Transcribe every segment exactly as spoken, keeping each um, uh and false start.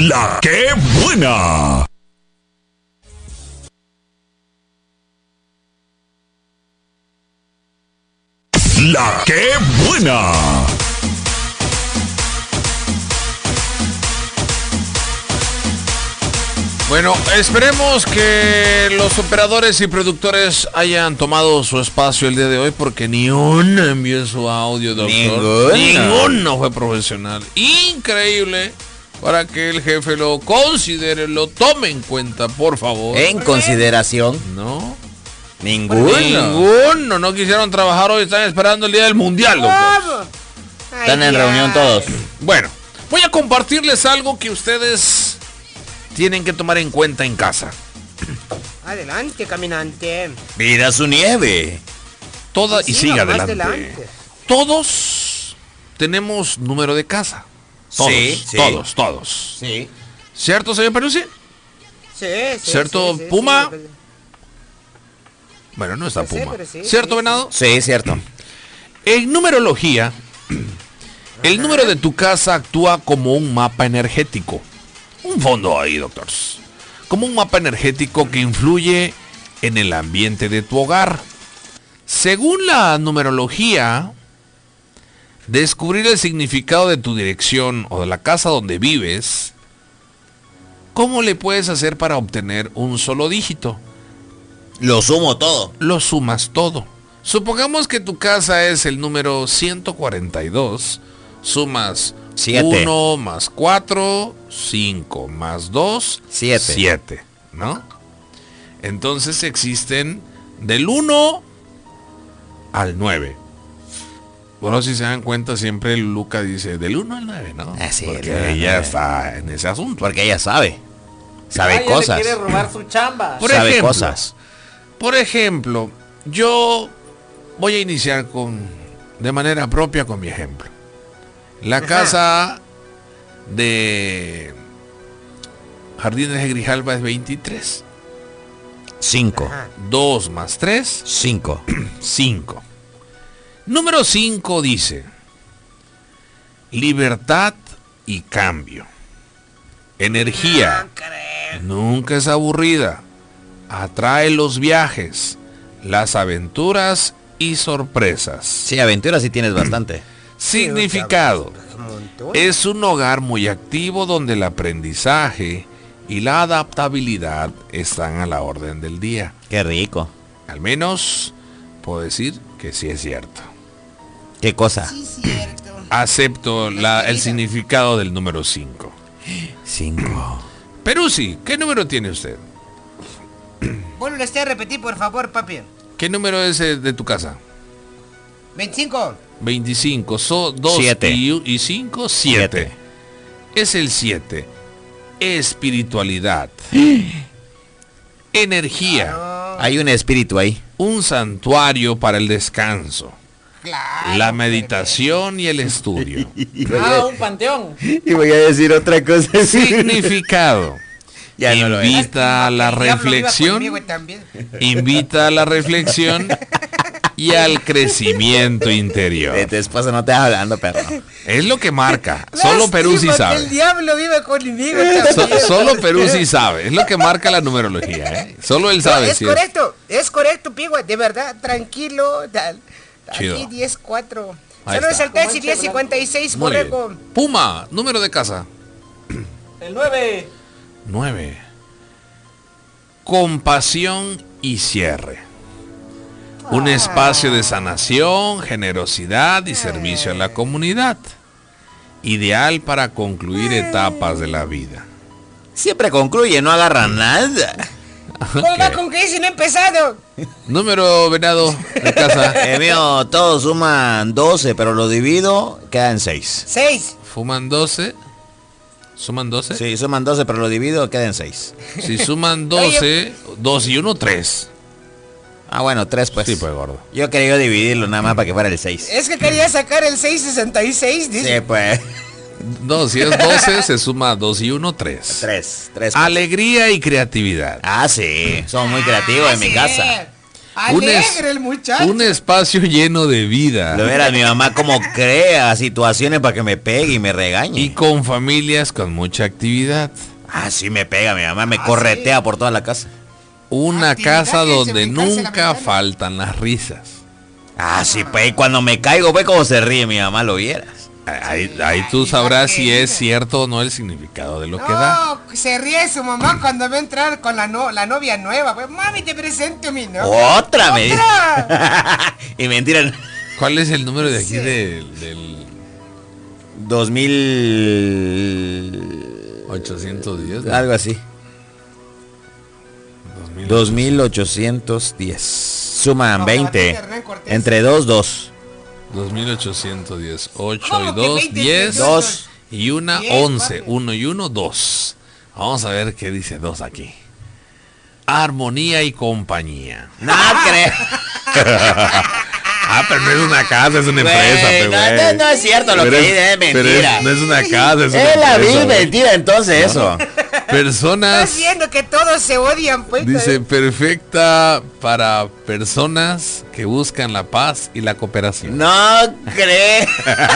La que buena. La que buena. Bueno, esperemos que los operadores y productores hayan tomado su espacio el día de hoy, porque ni uno envió su audio, doctor. Ninguno. Ninguno fue profesional. Increíble. Para que el jefe lo considere, lo tome en cuenta, por favor. En consideración. No. Ninguno. Ninguno. No quisieron trabajar hoy. Están esperando el día del mundial, doctor. Están en reunión todos. Bueno, voy a compartirles algo que ustedes tienen que tomar en cuenta en casa. Adelante, caminante. Mira su nieve. Toda y Sí, siga más adelante. adelante. Todos tenemos número de casa. Todos, Sí, sí. todos, todos. Sí. ¿Cierto, señor Peruzzi? Sí, sí. ¿Cierto, sí, sí, Puma? sí, Bueno, no está Pues sí, Puma. pero sí, ¿Cierto, sí, Venado? Sí, cierto. En numerología, el número de tu casa actúa como un mapa energético. Un fondo ahí, doctores. Como un mapa energético que influye en el ambiente de tu hogar. Según la numerología, descubrir el significado de tu dirección o de la casa donde vives, ¿cómo le puedes hacer para obtener un solo dígito? Lo sumo todo. Lo sumas todo. Supongamos que tu casa es el número ciento cuarenta y dos, sumas Siete. uno más cuatro, cinco más dos, Siete. siete, ¿no? Entonces existen del uno al nueve. Bueno, si se dan cuenta, siempre Luca dice del uno al nueve, ¿no? Ah, sí, Porque el uno al ella nueve. está en ese asunto. Porque ella sabe. Sabe Ay, ya cosas. le quiere robar su chamba. Por sabe ejemplo, cosas. Por ejemplo, yo voy a iniciar con de manera propia con mi ejemplo. La Ajá. casa de Jardines de Grijalba es veintitrés. Cinco. Ajá. dos más tres, Cinco. cinco. Número cinco dice: libertad y cambio. Energía. Nunca es aburrida. Atrae los viajes, las aventuras y sorpresas. Sí, aventuras sí tienes bastante. Significado: Un montón. es un hogar muy activo donde el aprendizaje y la adaptabilidad están a la orden del día. Qué rico. Al menos puedo decir que sí es cierto. Qué cosa. Acepto la- el significado del número cinco. Cinco. Peruzzi, ¿qué número tiene usted? Vuelve usted a repetir, por favor, papi. ¿Qué número es eh, de tu casa? veinticinco. veinticinco, so, dos Siete. y cinco, siete. Siete. Es el siete. Espiritualidad. Energía. Hay un espíritu ahí. Un santuario para el descanso. Claro. La meditación y el estudio. Ah, un panteón. Y voy a decir otra cosa. Significado: Ya no lo es. invita a la El diablo viva reflexión. conmigo también. Invita a la reflexión y al crecimiento interior. De tu esposa no te estás hablando, perro. Es lo que marca. Solo Perú sí Lástima que El sabe. diablo vive conmigo So- también. solo Perú sí sabe. Es lo que marca la numerología, ¿eh? Solo él No, sabe. es si correcto, es correcto, Pigua, de verdad, tranquilo. Tal. Chido. Aquí diez cuatro. Ahí Saludos está. al taxi diez cincuenta y seis, Muy bien. borrego. Puma, número de casa. El nueve. nueve. Compasión y cierre. Un espacio de sanación, generosidad y servicio a la comunidad. Ideal para concluir etapas de la vida. Siempre concluye, no agarra nada. ¿Cómo va con que si no he empezado? Número, venado, de casa. El mío, todos suman doce, pero lo divido, quedan seis. seis. Fuman doce. ¿Suman doce? Sí, suman doce, pero lo divido, quedan seis. Si suman doce, dos y uno, tres. Ah, bueno, tres pues. Sí, pues, gordo. Yo quería dividirlo nada más para que fuera el seis. Es que quería sacar el seiscientos sesenta y seis, dice. Sí, pues. No, si es doce, se suma dos y uno, tres. Tres, tres. pues. Alegría y creatividad. Ah, sí, somos muy creativos en mi sí. casa. Un, es- Alegre el muchacho. un espacio lleno de vida. Lo verás, mi mamá como crea situaciones para que me pegue y me regañe. Y con familias con mucha actividad. Ah, sí me pega, mi mamá me Ah, corretea por toda la casa. Una Actividad casa que se donde brincarse la nunca ventana. faltan las risas. Ah, sí, pues, y cuando me caigo, ve cómo se ríe mi mamá, lo vieras. Ahí, ahí tú sabrás si es cierto o no el significado de lo que da. No, se ríe su mamá cuando ve entrar con la, no, la novia nueva. Pues, mami, te presento a mi novia. Otra, me dice. ¡Otra! Y mentira, ¿Cuál es el número de aquí Sí. del, del dos mil... ochocientos diez? Algo así. dos mil. dos mil ochocientos diez. Suman No, veinte. Martín Hernán Cortés. Entre dos, dos. dos mil ochocientos diez. ocho ¿Cómo y que dos, veinte, diez. dos? Y una, diez, once. vale. uno y uno, dos. Vamos a ver qué dice dos aquí. Armonía y compañía. No creo. Ah, pero no es una casa, es una empresa, Güey, pe, no, güey. no, no es cierto lo Pero que dice, es pero mentira. no es una casa, es una Es la empresa, vil güey. mentira entonces eso. Personas, Estás viendo que todos se odian, pues. dice, perfecta para personas que buscan la paz y la cooperación. No creo.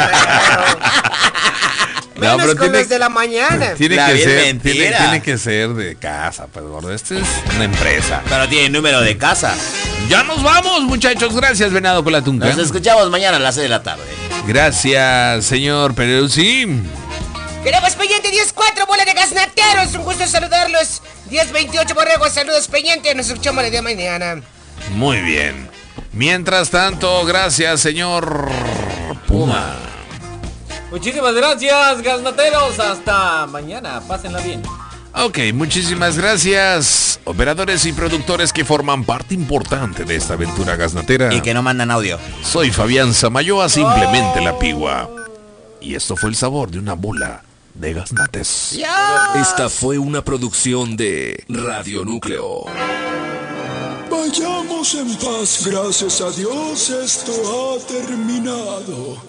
No, Menos pero con tiene- los de la mañana. Tiene La que vil ser, mentira. tiene, tiene que ser de casa, pues gordo. Este es una empresa. Pero tiene número de casa. Ya nos vamos, muchachos. Gracias, Venado con la Tunca. Nos escuchamos mañana a las seis de la tarde. Gracias, señor Peruzzi. Queremos pendiente diez cuatro, bola de gasnateros. Un gusto saludarlos. diez veintiocho, borrego. Saludos pendiente. Nos escuchamos el día de mañana. Muy bien. Mientras tanto, gracias, señor Puma. Muchísimas gracias, gasnateros. Hasta mañana. Pásenla bien. Ok, muchísimas gracias, operadores y productores que forman parte importante de esta aventura gasnatera. Y que no mandan audio. Soy Fabián Samayoa, simplemente la pigua. Y esto fue el sabor de una bola de gasnates. Esta fue una producción de Radio Núcleo. Vayamos en paz, gracias a Dios, esto ha terminado.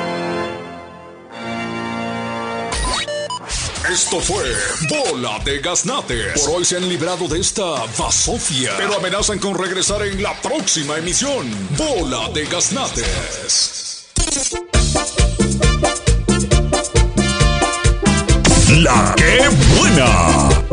Esto fue Bola de Gaznates. Por hoy se han librado de esta basofia, pero amenazan con regresar en la próxima emisión. Bola de Gaznates. La que buena.